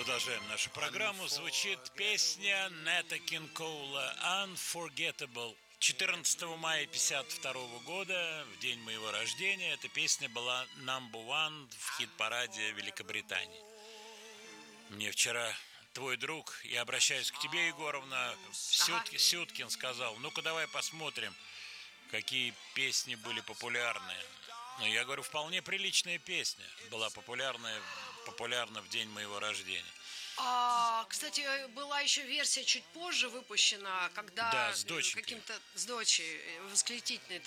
Продолжаем нашу программу. Звучит песня Нета Кинг Коула «Unforgettable». 14 мая 1952 года, в день моего рождения, эта песня была number one в хит-параде Великобритании. Мне вчера твой друг, я обращаюсь к тебе, Егоровна, Сюткин сказал: ну-ка давай посмотрим, какие песни были популярны. Ну, я говорю, вполне приличная песня была популярна в день моего рождения. Кстати, была еще версия чуть позже выпущена, когда Да, с доченькой. каким-то с дочей восхитительной